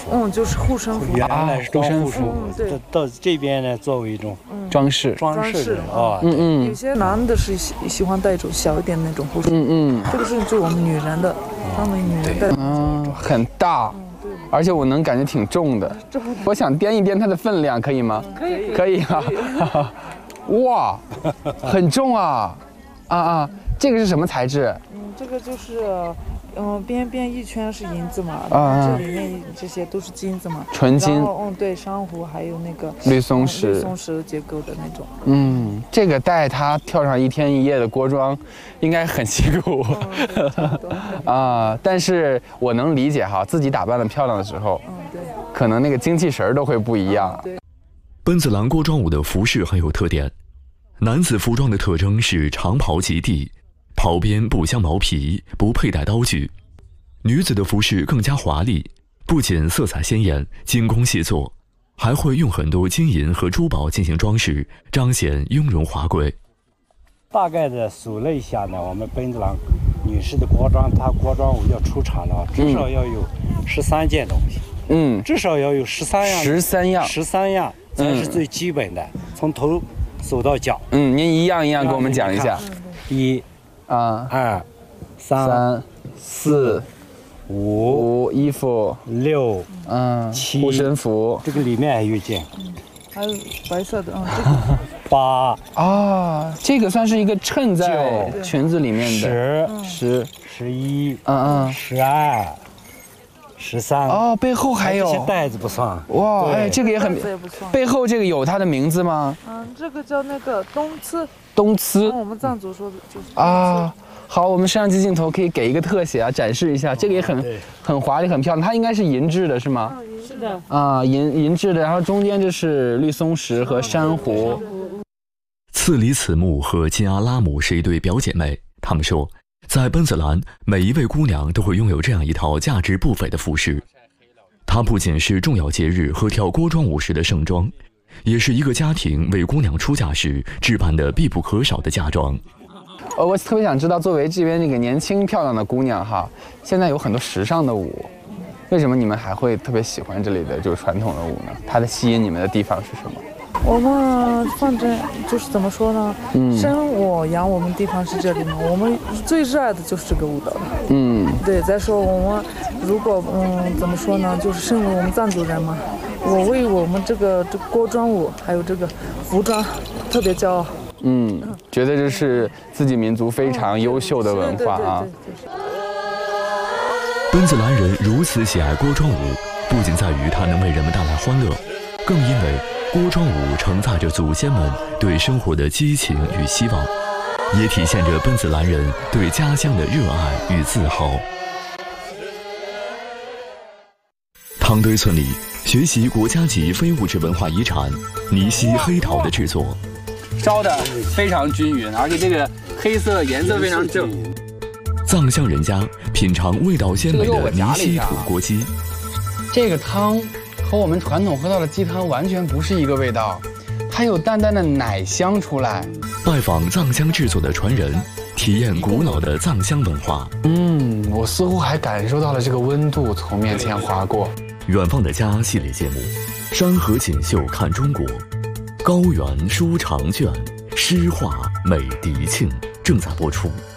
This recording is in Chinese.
服， 就是护身符。 原来是当护身符， 对。 到这边呢，作为一种装饰的啊。 有些男的是喜欢戴一种小一点那种护身符。这个是就我们女人的，他们女人戴。 很大。而且我能感觉挺重的，我想掂一掂它的分量，可以吗？可以啊！哇，很重啊！这个是什么材质？ 这个就是，边一圈是银子嘛，这里面这些都是金子嘛， 纯金。 对，珊瑚还有那个绿松石结构的那种。 这个带它跳上1天1夜的锅庄，应该很辛苦但是我能理解哈，自己打扮的漂亮的时候，可能那个精气神都会不一样。 奔子栏锅庄舞的服饰很有特点，男子服装的特征是长袍及地，袍边不镶毛皮，不佩戴刀具。女子的服饰更加华丽，不仅色彩鲜艳、精工细作，还会用很多金银和珠宝进行装饰，彰显雍容华贵。 大概的数了一下呢，我们奔子栏女士的锅庄，她锅庄舞要出场了，至少要有13件东西。至少要有13样才是最基本的，从头数到脚。 您一样一样给我们讲一下。 1、2、3、4、5， 衣服 6、7， 护身符。 这个里面还有一件， 还有白色的 8。 这个算是一个衬在裙子里面的。 10、11、12、13。 背后还有这些带子不算。 哇，这个也很。背后这个有它的名字吗？ 这个叫那个东葶。 我们藏族说的就是好，我们摄像机镜头可以给一个特写展示一下，这个也很华丽，很漂亮。它应该是银质的，是吗？ 是的。 银质的，然后中间这是绿松石和珊瑚。 次里此木和金阿拉姆是一对表姐妹，她们说，在奔子栏，每一位姑娘都会拥有这样一套价值不菲的服饰。它不仅是重要节日和跳锅庄舞时的盛装，也是一个家庭为姑娘出嫁时置办的必不可少的嫁妆。 我特别想知道，作为这边那个年轻漂亮的姑娘哈，现在有很多时尚的舞，为什么你们还会特别喜欢这里的就是传统的舞呢？它的吸引你们的地方是什么？ 我们反正就是怎么说呢？生我养我们地方是这里嘛，我们最热爱的就是这个舞蹈的。对。再说我们如果怎么说呢？就是身为我们藏族人嘛，我为我们这个锅庄舞还有这个服装特别骄傲。 觉得这是自己民族非常优秀的文化啊。 奔子栏人如此喜爱锅庄舞，不仅在于它能为人们带来欢乐，更因为锅庄舞承载着祖先们对生活的激情与希望，也体现着奔子栏人对家乡的热爱与自豪。汤堆村里学习国家级非物质文化遗产尼西黑陶的制作， 烧的非常均匀，而且这个黑色颜色非常正。 藏乡人家品尝味道鲜美的尼西土锅鸡， 这个汤和我们传统喝到的鸡汤完全不是一个味道，它有淡淡的奶香出来。 拜访藏香制作的传人，体验古老的藏香文化。 我似乎还感受到了这个温度从面前划过。 远方的家系列节目，山河锦绣看中国，高原书长卷，诗画美迪庆正在播出。